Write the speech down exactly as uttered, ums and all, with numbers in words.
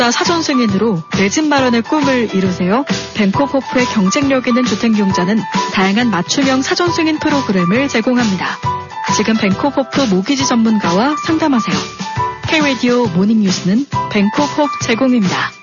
이십사 사전 승인으로 내 집 마련의 꿈을 이루세요. 벤코호프의 경쟁력 있는 주택용자는 다양한 맞춤형 사전 승인 프로그램을 제공합니다. 지금 벤코호프 모기지 전문가와 상담하세요. K-라디오 모닝뉴스는 벤코호프 제공입니다.